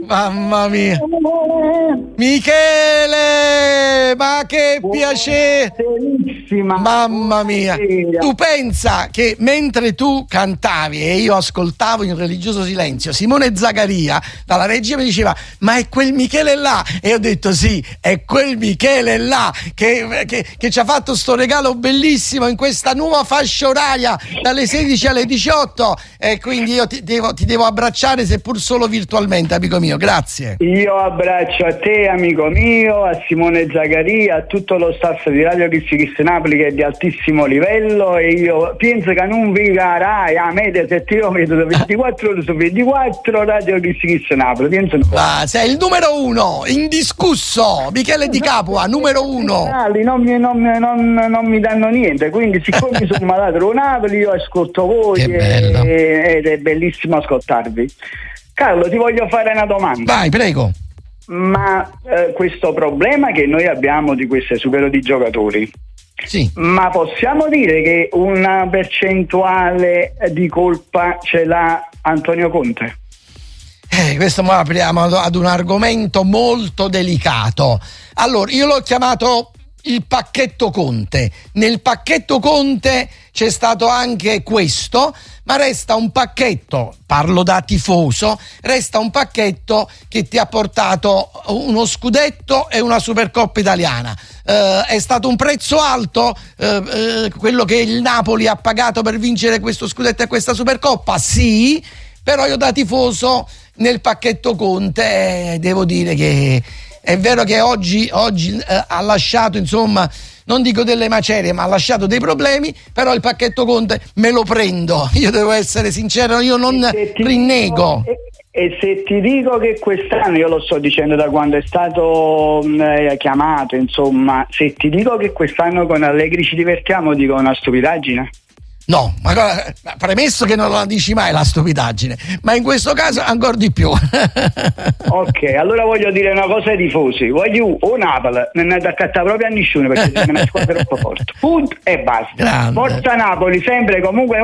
Mamma mia. Michele, ma che piacere. Mamma mia. Tu pensa che mentre tu cantavi e io ascoltavo in religioso silenzio, Simone Zaccaria dalla regia mi diceva: ma è quel Michele là? E ho detto sì, è quel Michele là che ci ha fatto sto regalo bellissimo in questa nuova fascia oraria dalle 16 alle 18, e quindi io ti devo abbracciare, seppur solo virtualmente, amico mio. Grazie. Io abbraccio a te, amico mio, a Simone Zaccaria, a tutto lo staff di Radio Kiss Napoli, che è di altissimo livello, e io penso che non vi Rai a Mediaset, io vedo 24 ore su 24 Radio Kiss Napoli, penso un po'. Sei il numero uno, indiscusso, Michele Di Capua, numero uno. Non mi danno niente, quindi siccome sono malato con Napoli, io ascolto voi ed è bellissimo ascoltarvi. Carlo, ti voglio fare una domanda. Vai, prego. Ma questo problema che noi abbiamo di queste super di giocatori, sì, ma possiamo dire che una percentuale di colpa ce l'ha Antonio Conte? Questo apriamo ad un argomento molto delicato. Allora, io l'ho chiamato il pacchetto Conte. Nel pacchetto Conte c'è stato anche questo, ma resta un pacchetto, parlo da tifoso, resta un pacchetto che ti ha portato uno scudetto e una Supercoppa italiana. È stato un prezzo alto quello che il Napoli ha pagato per vincere questo scudetto e questa Supercoppa? Sì, però io da tifoso nel pacchetto Conte devo dire che è vero che oggi ha lasciato, insomma, non dico delle macerie, ma ha lasciato dei problemi, però il pacchetto Conte me lo prendo, io devo essere sincero, io non rinnego. E se ti dico che quest'anno, io lo sto dicendo da quando è stato chiamato, insomma, se ti dico che quest'anno con Allegri ci divertiamo, dico una stupidaggine. No, ma premesso che non la dici mai la stupidaggine, ma in questo caso ancora di più. Ok, allora voglio dire una cosa ai tifosi. Voglio o Napoli, non è attaccata proprio a nessuno perché è una squadra troppo forte. Punto e basta. Grande. Forza Napoli, sempre comunque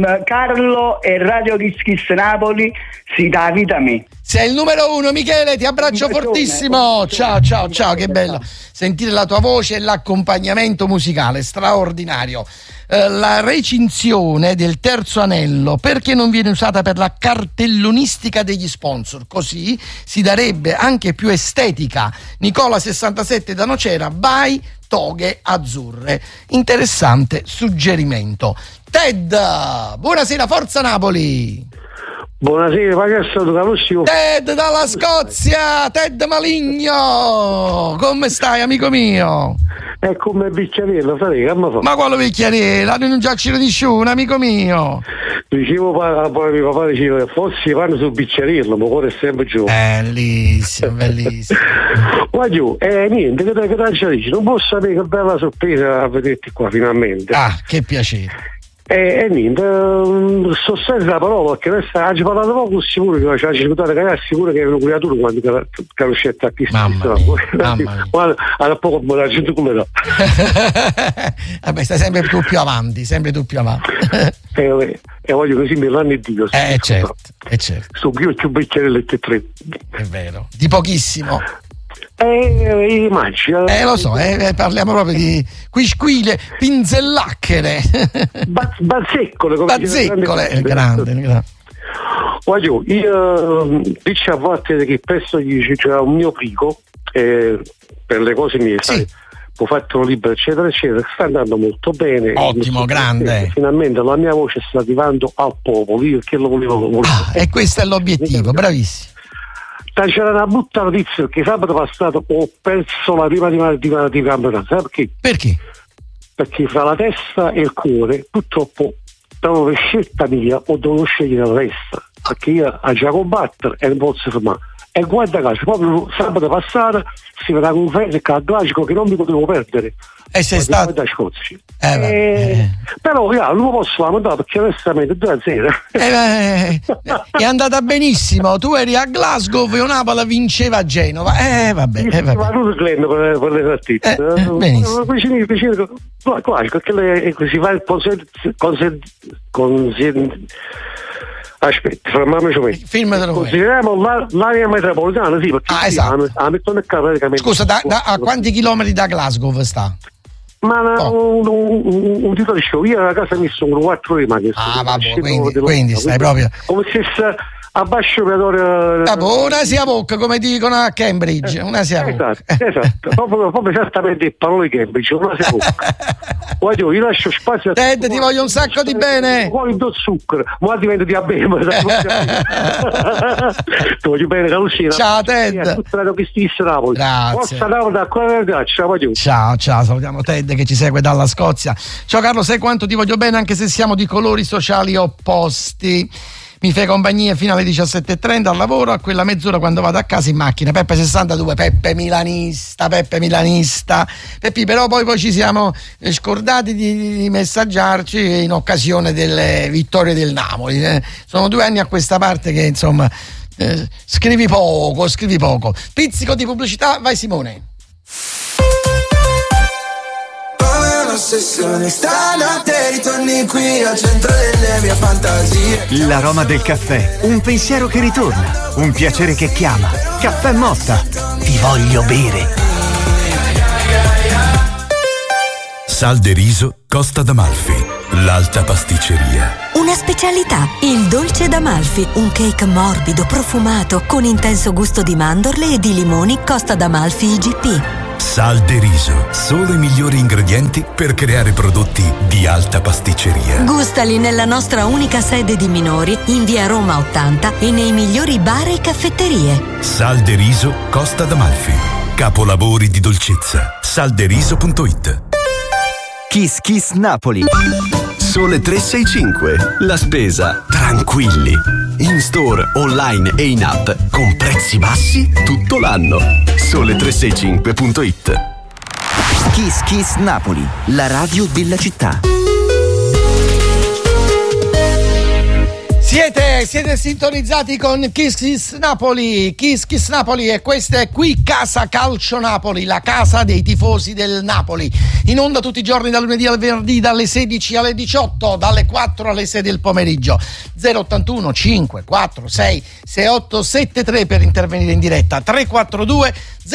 Carlo e Radio Kiss Napoli si dà vita a me. Sei il numero uno, Michele, ti abbraccio fortissimo. Ciao, che bello sentire la tua voce e l'accompagnamento musicale, straordinario. La recinzione del terzo anello, perché non viene usata per la cartellonistica degli sponsor? Così si darebbe anche più estetica. Nicola 67 da Nocera, by toghe azzurre. Interessante suggerimento. Ted, buonasera, Forza Napoli. Buonasera, ma che è stato carissimo? Ted dalla Scozia, Ted Maligno, come stai, amico mio? È come bicchiarello, sai che mi fa? Ma quale bicchiarello? Non già ci nessuno, amico mio. Dicevo, poi mio papà diceva che fossi fanno sul bicchiarello, ma cuore è sempre giù. Bellissimo. Ma giù, niente, che già dici, non posso sapere che bella sorpresa a vederti qua finalmente. Ah, che piacere. E niente, sto senza la parola perché adesso ha parlato poco, sicuro che ci ha ascoltato, che è sicuro che è un creatore quando che lo scelto a chi guarda, a poco mi raggiunto come no. Vabbè, stai sempre più avanti. E voglio così mi l'hanno Dio. Certo. Sto più bicchiere e tre. È vero, di pochissimo. Mangi, lo so, parliamo proprio di quisquile, pinzellacchere, bazzeccole, grande. Voglio, io dice a volte che penso che c'è un mio frigo per le cose mie, sì. Ho fatto libero eccetera, sta andando molto bene. Ottimo, grande. Finalmente la mia voce sta arrivando al popolo, io che lo volevo. E questo è l'obiettivo, bravissimo. C'era una brutta notizia che sabato passato ho perso la prima di campionato. Sai perché? Perché? Perché fra la testa e il cuore purtroppo per scelta mia ho dovuto scegliere la testa, perché io a già combattere e non posso fermare. E guarda caso, proprio sabato passato si vedrà una conferenza calciagico che non mi potevo perdere. E sei stato da Scozia. Però non posso lamentare perché onestamente 2-0 è andata benissimo. Tu eri a Glasgow e Napoli vinceva a Genova. Vabbè. Ma non Glenn per le partite. Benissimo. Vicino, perché si fa il Aspetta, fermiamoci. Consideriamo l'area metropolitana, sì, perché esatto. la mettono praticamente. Scusa, a quanti chilometri da Glasgow sta? Ma un titolo di show, io a casa mi sono 4 ore, ma che quindi stai proprio come se a Bascio Piatore. Una sia bocca, come dicono a Cambridge, una sia bocca. Esatto. proprio esattamente le parole di Cambridge, una sia bocca. Guarda, io lascio spazio a Ted, ti voglio un sacco di bene. Vuoi do zucchero, ma divento di abema. Ti voglio bene, Carolina. Ciao Ted. Tutta la conquistissa Napoli. Grazie. Forza Napoli, da qua ciao, salutiamo Ted che ci segue dalla Scozia. Ciao Carlo, sai quanto ti voglio bene anche se siamo di colori sociali opposti. Mi fai compagnia fino alle 17:30 al lavoro, a quella mezz'ora quando vado a casa in macchina. Peppe 62, Peppe milanista. Peppi, però poi ci siamo scordati di messaggiarci in occasione delle vittorie del Napoli. Sono 2 anni a questa parte che insomma scrivi poco. Pizzico di pubblicità, vai Simone. Stanotte ritorni qui al centro delle mie fantasie. L'aroma del caffè, un pensiero che ritorna, un piacere che chiama. Caffè Motta, ti voglio bere. Sal de riso Costa d'Amalfi, l'alta pasticceria. Una specialità, il dolce d'Amalfi, un cake morbido, profumato, con intenso gusto di mandorle e di limoni Costa d'Amalfi IGP. Sal de riso, solo i migliori ingredienti per creare prodotti di alta pasticceria. Gustali nella nostra unica sede di Minori, in via Roma 80 e nei migliori bar e caffetterie. Sal de riso Costa d'Amalfi, capolavori di dolcezza. Salderiso.it. Kiss Kiss Napoli. Sole 365, la spesa tranquilli. In store, online e in app con prezzi bassi tutto l'anno. Sole365.it. Kiss Kiss Napoli, la radio della città. Siete sintonizzati con Kiss Kiss Napoli e questa è qui Casa Calcio Napoli, la casa dei tifosi del Napoli. In onda tutti i giorni dal lunedì al venerdì dalle 16 alle 18, dalle 4 alle 6 del pomeriggio. 081 546 6873 per intervenire in diretta, 342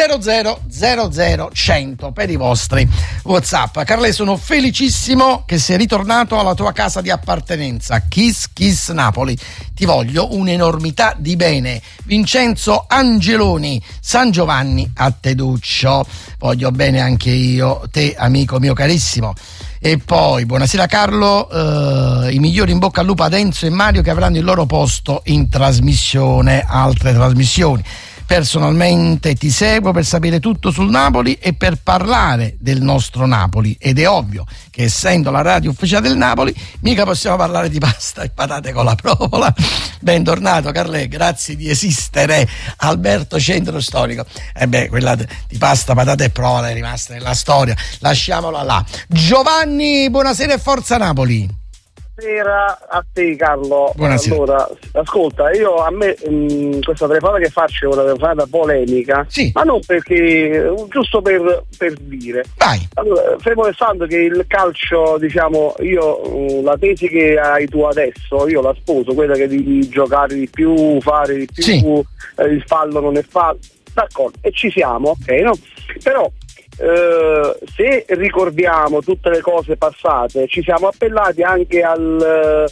00 100 per i vostri WhatsApp. Carle, sono felicissimo che sei ritornato alla tua casa di appartenenza, Kiss Kiss Napoli. Ti voglio un'enormità di bene. Vincenzo Angeloni, San Giovanni a Teduccio. Voglio bene anche io, te amico mio carissimo. E poi buonasera Carlo, i migliori in bocca al lupo ad Enzo e Mario che avranno il loro posto in trasmissione, altre trasmissioni. Personalmente ti seguo per sapere tutto sul Napoli e per parlare del nostro Napoli, ed è ovvio che essendo la radio ufficiale del Napoli mica possiamo parlare di pasta e patate con la provola. Bentornato Carle, grazie di esistere. Alberto, centro storico. Quella di pasta, patate e provola è rimasta nella storia, lasciamola là. Giovanni, buonasera e forza Napoli. Buonasera a te Carlo. Buonasera. Allora, ascolta, a me questa telefonata che faccio è una telefonata polemica, sì, ma non perché, giusto per dire. Vai. Allora, fermo restando che il calcio, diciamo, io la tesi che hai tu adesso, io la sposo, quella che devi giocare di più, fare di più, sì, il fallo non è fallo, d'accordo, e ci siamo, ok, no? Però se ricordiamo tutte le cose passate, ci siamo appellati anche al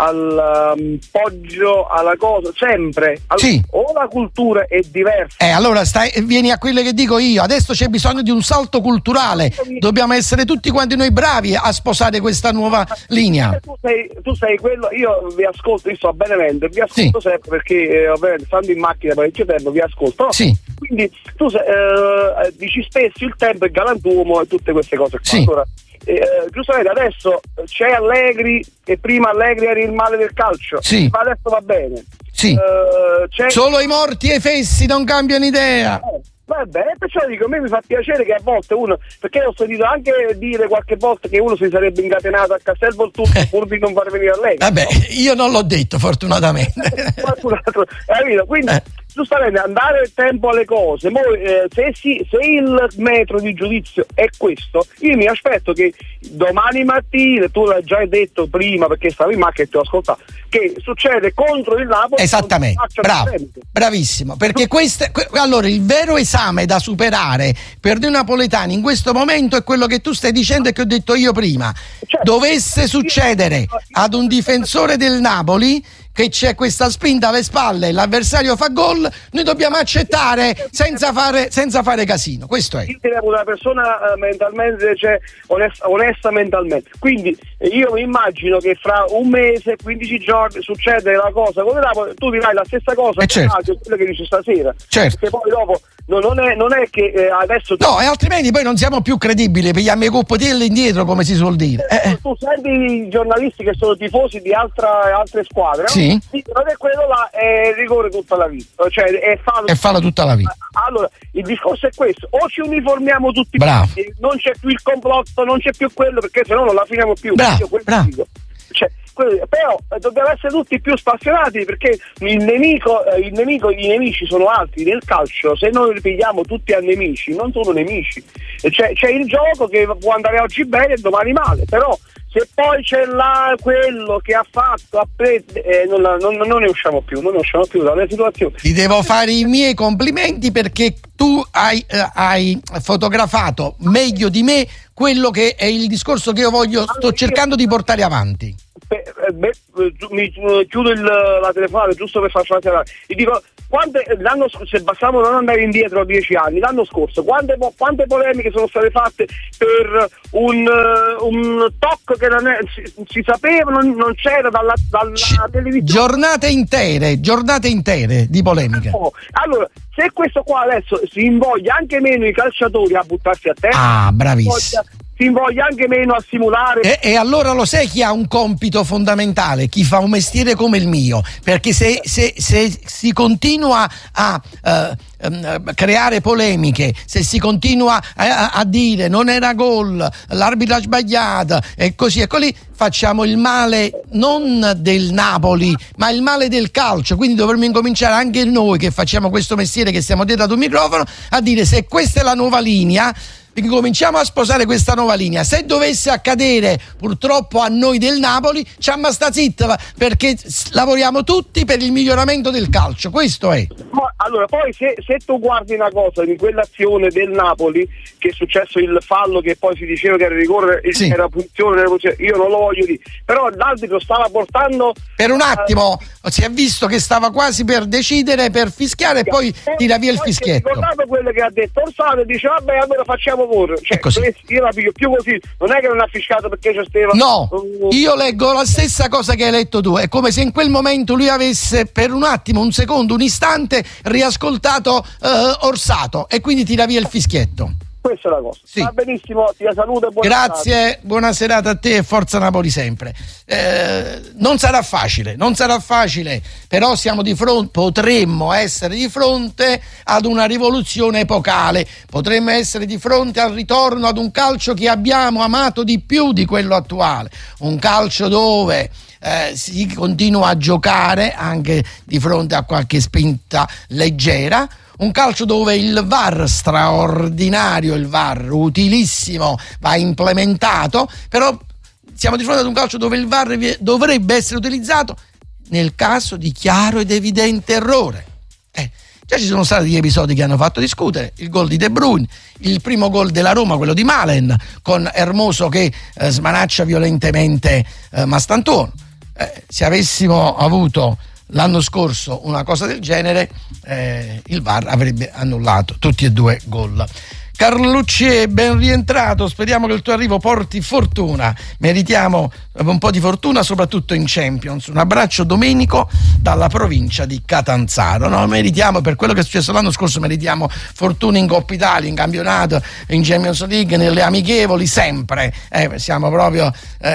poggio, alla cosa, sempre. Sì. O la cultura è diversa. Allora vieni a quelle che dico io. Adesso c'è bisogno di un salto culturale. Dobbiamo essere tutti quanti noi bravi a sposare questa nuova linea. Tu sei quello, io vi ascolto, io sto a Benevento, vi ascolto, sì, sempre perché ovviamente stando in macchina parecchio tempo vi ascolto. Sì. Quindi tu dici spesso il tempo è galantuomo e tutte queste cose qua. Sì. Allora, giustamente adesso c'è Allegri e prima Allegri era il male del calcio, sì, ma adesso va bene. Sì. Solo i morti e i fessi non cambiano idea. Vabbè, perciò dico, a me mi fa piacere che a volte uno, perché ho sentito anche dire qualche volta che uno si sarebbe incatenato a Castel Volturno pur di non far venire Allegri. Vabbè, io non l'ho detto fortunatamente. Qualcun altro, capito? Quindi giustamente andare il tempo alle cose. Se il metro di giudizio è questo, io mi aspetto che domani mattina, tu l'hai già detto prima perché stavi in macchina e ti ho ascoltato, che succede contro il Napoli. Esattamente, bravo, bravissimo, perché allora il vero esame da superare per noi napoletani in questo momento è quello che tu stai dicendo e che ho detto io prima. Dovesse succedere ad un difensore del Napoli che c'è questa spinta alle spalle e l'avversario fa gol, noi dobbiamo accettare senza fare casino. Questo è. Io direi una persona mentalmente, cioè onesta mentalmente. Quindi io mi immagino che fra un mese, 15 giorni succede la cosa con il Napoli, tu dirai la stessa cosa certo. quello che dici stasera. Certo. Perché poi dopo non è che adesso no, e altrimenti poi non siamo più credibili, pigliamo i coppotelle indietro, come si suol dire. Tu senti i giornalisti che sono tifosi di altre squadre, sì. No? Non è quello là, è rigore tutta la vita, cioè è fallo tutta la vita. Allora il discorso è questo: o ci uniformiamo tutti, non c'è più il complotto, non c'è più quello, perché se no non la finiamo più. Dico. Cioè, però dobbiamo essere tutti più spassionati, perché i nemici sono altri nel calcio. Se noi ripigliamo tutti a nemici, non sono nemici. C'è il gioco che può andare oggi bene e domani male, però se poi c'è quello che ha fatto non ne usciamo più dalle situazioni. Ti devo fare i miei complimenti perché tu hai fotografato meglio di me quello che è il discorso che io sto cercando di portare avanti. Mi chiudo la telefonata giusto per farci una. Ti dico, l'anno scorso, se bastiamo non andare indietro 10 anni, l'anno scorso quante polemiche sono state fatte per un talk che si sapeva, non c'era dalla televisione. Giornate intere di polemiche. Allora, se questo qua adesso si invoglia anche meno i calciatori a buttarsi a terra, bravissimo, si invoglia anche meno a simulare. E allora lo sai chi ha un compito fondamentale? Chi fa un mestiere come il mio, perché se si continua a creare polemiche, se si continua a dire non era gol, l'arbitro ha sbagliato e così e così, facciamo il male non del Napoli ma il male del calcio. Quindi dovremmo incominciare anche noi che facciamo questo mestiere, che stiamo dietro ad un microfono, a dire: se questa è la nuova linea, cominciamo a sposare questa nuova linea. Se dovesse accadere purtroppo a noi del Napoli, ciamma sta zitta, perché lavoriamo tutti per il miglioramento del calcio. Questo è. Allora, poi se tu guardi una cosa in quell'azione del Napoli, che è successo il fallo, che poi si diceva che era rigore, era punizione, io non lo voglio dire, però l'arbitro stava portando, per un attimo si è visto che stava quasi per decidere, per fischiare, e poi tira via il fischietto. Ricordato quello che ha detto Orsato e dice: vabbè, allora facciamo correre. Cioè, io la piglio più così, non è che non ha fischiato perché c'è Stefano. No, io leggo la stessa cosa che hai letto tu. È come se in quel momento lui avesse per un attimo, un secondo, un istante riascoltato Orsato e quindi tira via il fischietto. Questa è la cosa. Va benissimo, ti saluto e buona Grazie, serata. Buona serata a te e forza Napoli sempre. Non sarà facile, però siamo di fronte, potremmo essere di fronte ad una rivoluzione epocale, potremmo essere di fronte al ritorno ad un calcio che abbiamo amato di più di quello attuale, un calcio dove si continua a giocare anche di fronte a qualche spinta leggera, un calcio dove il VAR straordinario, il VAR utilissimo, va implementato, però siamo di fronte ad un calcio dove il VAR dovrebbe essere utilizzato nel caso di chiaro ed evidente errore. Già ci sono stati gli episodi che hanno fatto discutere: il gol di De Bruyne, il primo gol della Roma, quello di Malen, con Hermoso che smanaccia violentemente Mastantuono. Se avessimo avuto l'anno scorso una cosa del genere, il VAR avrebbe annullato tutti e due gol. Carlucci, ben rientrato, speriamo che il tuo arrivo porti fortuna, meritiamo un po' di fortuna soprattutto in Champions. Un abbraccio, Domenico, dalla provincia di Catanzaro. No, meritiamo, per quello che è successo l'anno scorso, meritiamo fortuna in Coppa Italia, in campionato, in Champions League, nelle amichevoli, sempre. Siamo proprio,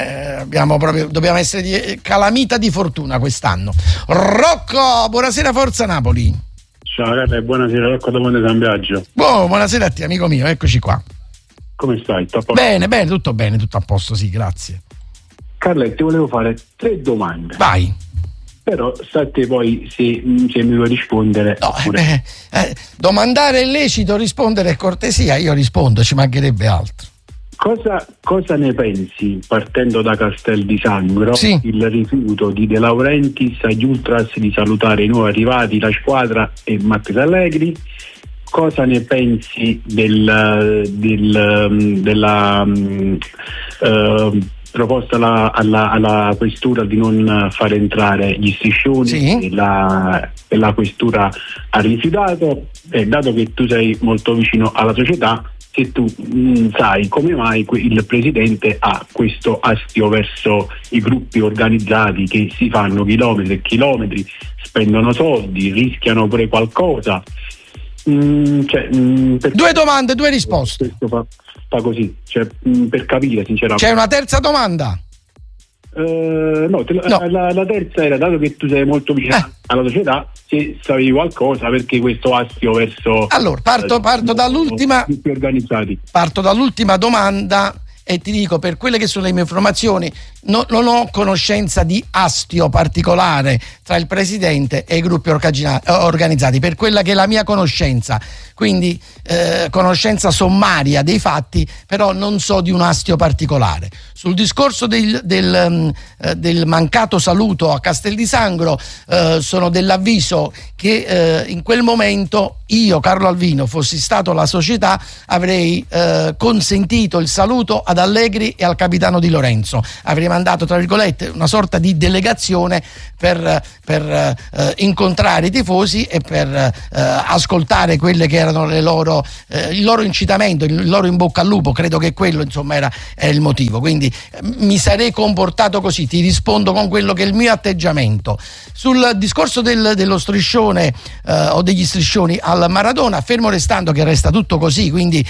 dobbiamo essere di calamita di fortuna quest'anno. Rocco, buonasera, forza Napoli. Ciao Carlo, buonasera, Rocco da Monte San Biagio. Buonasera a te, amico mio, eccoci qua. Come stai? Bene, tutto a posto, sì, grazie. Carlo, ti volevo fare 3 domande. Vai. Però sta a te poi se mi vuoi rispondere. No, domandare è lecito, rispondere è cortesia, io rispondo, ci mancherebbe altro. Cosa ne pensi, partendo da Castel di Sangro, il rifiuto di De Laurentiis agli Ultras di salutare i nuovi arrivati, la squadra e Matteo Allegri? Cosa ne pensi della proposta alla questura di non far entrare gli striscioni e la questura ha rifiutato? Dato che tu sei molto vicino alla società, se tu sai come mai il presidente ha questo astio verso i gruppi organizzati che si fanno chilometri e chilometri, spendono soldi, rischiano pure qualcosa. Due domande, due risposte. Fa così, per capire sinceramente. C'è una terza domanda? No. La terza era, dato che tu sei molto vicino alla società, se sapevi qualcosa, perché questo astio verso parto dall'ultima più organizzati. Parto dall'ultima domanda e ti dico, per quelle che sono le mie informazioni, non ho conoscenza di astio particolare tra il presidente e i gruppi organizzati, per quella che è la mia conoscenza, quindi conoscenza sommaria dei fatti, però non so di un astio particolare. Sul discorso del mancato saluto a Castel di Sangro, sono dell'avviso che in quel momento io, Carlo Alvino, fossi stato la società, avrei consentito il saluto ad Allegri e al capitano Di Lorenzo, avrei mandato, tra virgolette, una sorta di delegazione per incontrare i tifosi e per ascoltare quelle che erano il loro incitamento, il loro in bocca al lupo. Credo che quello, insomma, era il motivo, quindi mi sarei comportato così. Ti rispondo con quello che è il mio atteggiamento. Sul discorso dello striscione o degli striscioni al Maradona, fermo restando che resta tutto così, quindi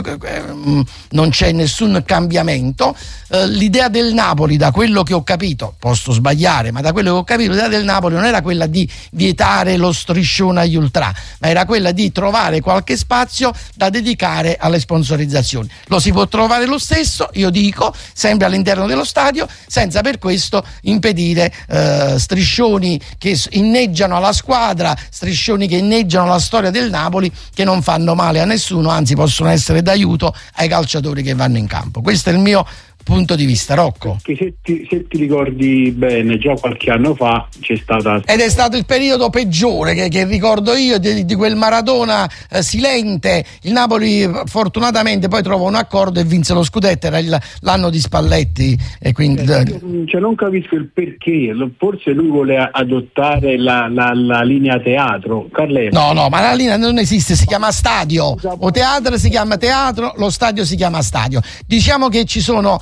non c'è nessun cambiamento, l'idea del Napoli, da quello che ho capito, posso sbagliare, ma da quello che ho capito l'idea del Napoli non era quella di vietare lo striscione agli ultra, ma era quella di trovare qualche spazio da dedicare alle sponsorizzazioni. Lo si può trovare lo stesso, io dico, sempre all'interno dello stadio, senza per questo impedire striscioni che inneggiano alla squadra, striscioni che inneggiano la storia del Napoli, che non fanno male a nessuno, anzi possono essere d'aiuto ai calciatori che vanno in campo. Questo è il mio punto di vista, Rocco. Che se ti ricordi bene, già qualche anno fa c'è stata, ed è stato il periodo peggiore che ricordo io di quel Maradona silente. Il Napoli fortunatamente poi trovò un accordo e vinse lo scudetto, era l'anno di Spalletti, e quindi non capisco il perché. Forse lui vuole adottare la linea teatro, Carletto. No, ma la linea non esiste, si chiama stadio, o teatro si chiama teatro, lo stadio si chiama stadio. Diciamo che ci sono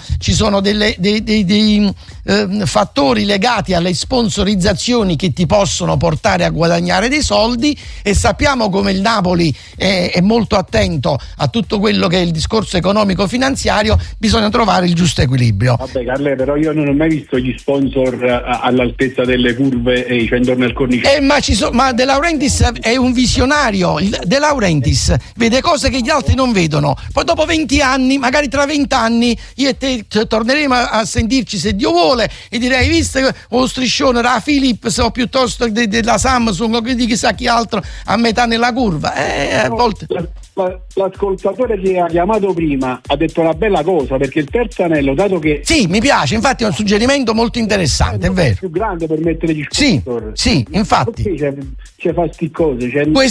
dei fattori legati alle sponsorizzazioni che ti possono portare a guadagnare dei soldi, e sappiamo come il Napoli è molto attento a tutto quello che è il discorso economico finanziario. Bisogna trovare il giusto equilibrio. Vabbè, Carle, però io non ho mai visto gli sponsor all'altezza delle curve e i intorno al cornice. Ma De Laurentiis è un visionario. De Laurentiis vede cose che gli altri non vedono. Poi dopo 20 anni, magari tra 20 anni, io e te torneremo a sentirci, se Dio vuole, e direi: visto lo striscione era Philips o piuttosto della Samsung o di chissà chi altro a metà nella curva, a volte. L'ascoltatore che ha chiamato prima ha detto una bella cosa, perché il terzo anello, dato che sì, mi piace, infatti è un suggerimento molto interessante, è vero, più grande per mettere gli sponsor. Sì, infatti c'è fa sti cose,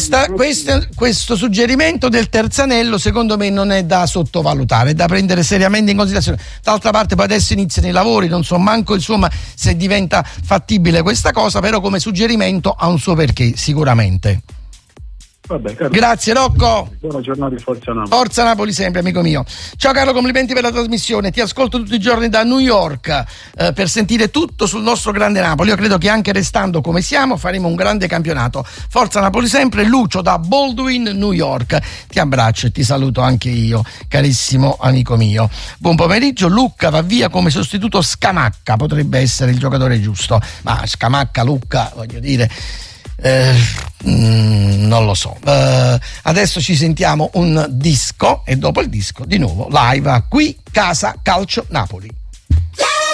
questo suggerimento del terzo anello secondo me non è da sottovalutare, è da prendere seriamente in considerazione. D'altra parte poi adesso iniziano i lavori, non so manco insomma se diventa fattibile questa cosa, però come suggerimento ha un suo perché sicuramente. Vabbè, grazie Rocco, buona giornata, Forza Napoli. Forza Napoli sempre, amico mio. Ciao Carlo, complimenti per la trasmissione, ti ascolto tutti i giorni da New York per sentire tutto sul nostro grande Napoli. Io credo che anche restando come siamo faremo un grande campionato. Forza Napoli sempre. Lucio da Baldwin, New York, ti abbraccio e ti saluto anche io, carissimo amico mio. Buon pomeriggio. Lucca va via come sostituto Scamacca, potrebbe essere il giocatore giusto, ma Scamacca, Lucca, voglio dire, non lo so. Adesso ci sentiamo un disco e dopo il disco di nuovo live a Qui Casa Calcio Napoli.